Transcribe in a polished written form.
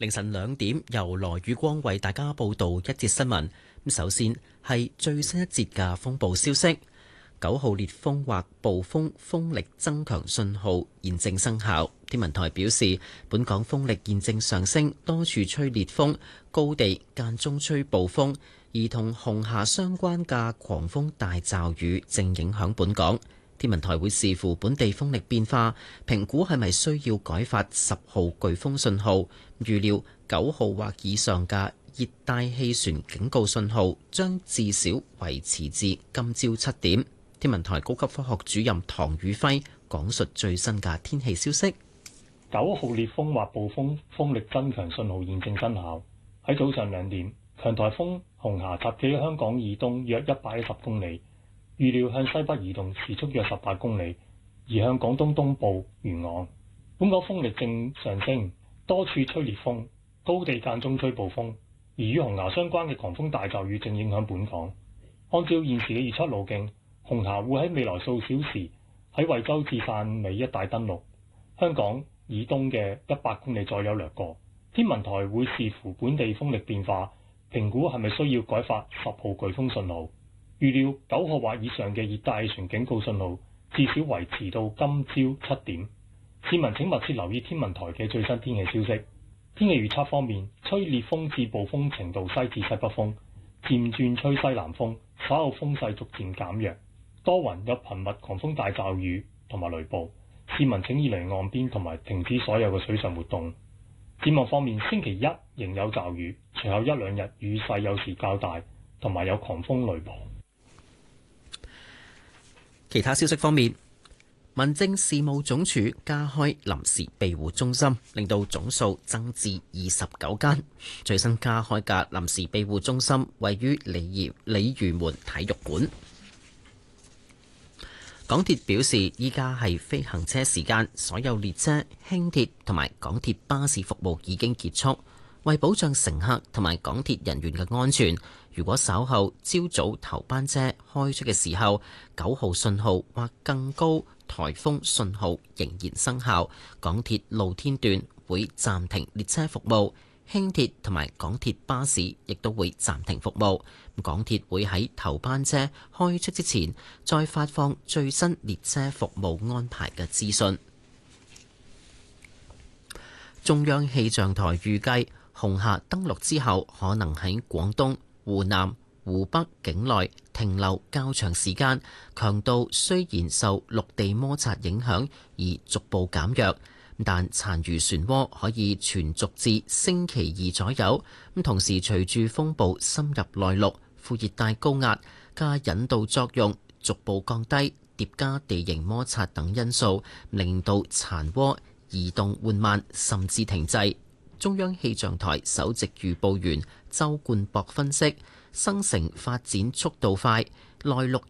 凌晨2點，由羅宇光為大家報道一節新聞。首先係最新一節嘅風暴消息，9號烈風或暴風風力增強信號現正生效。天文台表示，本港風力現正上升，多處吹烈風，高地間中吹暴風，而同紅霞相關嘅狂風大驟雨正影響本港。天文台會視乎本地風力變化，評估係咪需要改發10號颶風信號。預料9號或以上嘅熱帶氣旋警告信號將至少維持至今朝7點。天文台高級科學主任唐宇輝講述最新嘅天氣消息。 9號烈風或暴風風力增強信號現正生效。喺早上2點，強颱風紅霞集結喺香港以東約110公里。預料向西北移動，時速約18公里，移向廣東東部沿岸。本港風力正上升，多處吹烈風，高地間中吹暴風，而與紅霞相關嘅狂風大驟雨正影響本港。按照現時嘅預測路徑，紅霞會喺未來數小時喺惠州至汕尾一帶登陸，香港以東嘅100公里左右掠過。天文台會視乎本地風力變化，評估係咪需要改發10號颶風信號。預料9號或以上嘅熱帶氣旋警告信號至少維持到今朝7點。市民請密切留意天文台嘅最新天氣消息。天氣預測方面，吹烈風至暴風程度西至西北風，漸轉吹西南風，稍後風勢逐漸減弱，多雲有頻密狂風大驟雨同埋雷暴。市民請移離岸邊同埋停止所有嘅水上活動。展望方面，星期一仍有驟雨，隨後1-2日雨勢有時較大，同埋有狂風雷暴。 其他消息方面，民政事務總署加開臨時庇護中心，令到總數增至29間。最新加開嘅臨時庇護中心位於鯉魚門體育館。港鐵表示，依家係非行車時間，所有列車、輕鐵同埋港鐵巴士服務已經結束。為保障乘客同埋港鐵人員嘅安全，如果稍後朝早頭班車開出嘅時候，9號信號或更高颱風信號仍然生效，港鐵露天段會暫停列車服務，輕鐵同埋港鐵巴士亦都會暫停服務。港鐵會喺頭班車開出之前再發放最新列車服務安排嘅資訊。中央氣象台預計，紅霞登陸之後，可能喺廣東、湖南、湖北境內停留較長時間，強度雖然受陸地摩擦影響而逐步減弱，但殘餘漩渦可以存續至星期2左右。同時隨住風暴深入內陸，副熱帶高壓嘅引導作用逐步降低，疊加地形摩擦等因素，令到殘渦移動緩慢甚至停滯。中央氣象台首席預報員周冠博分析，生成發展速度快，內陸